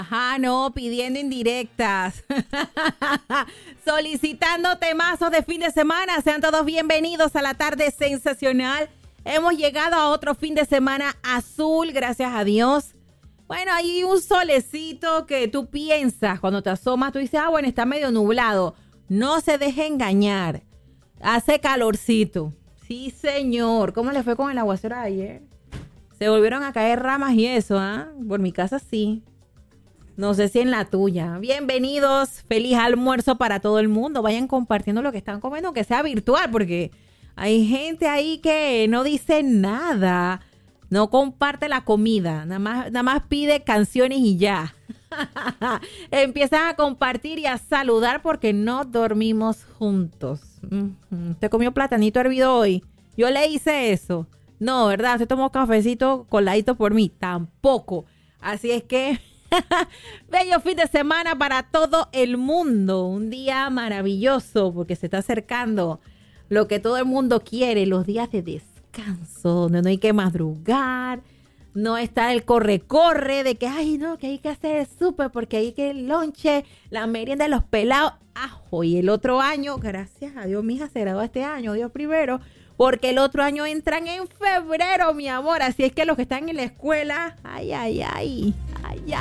Ajá, no, pidiendo indirectas. Solicitando temazos de fin de semana. Sean todos bienvenidos a la tarde sensacional. Hemos llegado a otro fin de semana azul, gracias a Dios. Bueno, hay un solecito que tú piensas, cuando te asomas, tú dices, bueno, está medio nublado. No se deje engañar. Hace calorcito. Sí, señor. ¿Cómo le fue con el aguacero de ayer? Se volvieron a caer ramas y eso, ¿ah? Por mi casa sí. No sé si en la tuya. Bienvenidos. Feliz almuerzo para todo el mundo. Vayan compartiendo lo que están comiendo, aunque sea virtual, porque hay gente ahí que no dice nada. No comparte la comida. Nada más pide canciones y ya. Empiezan a compartir y a saludar porque no dormimos juntos. ¿Usted comió platanito hervido hoy? Yo le hice eso. No, ¿verdad? ¿Usted tomó cafecito coladito por mí? Tampoco. Así es que bello fin de semana para todo el mundo. Un día maravilloso porque se está acercando lo que todo el mundo quiere, los días de descanso, donde no hay que madrugar, no está el corre-corre de que, ay, no, que hay que hacer el súper porque hay que el lonche, la merienda de los pelados. Ajo, y el otro año, gracias a Dios, mi hija se graduó este año, Dios primero, porque el otro año entran en febrero, mi amor. Así es que los que están en la escuela, ay, ay, ay, ay, ay.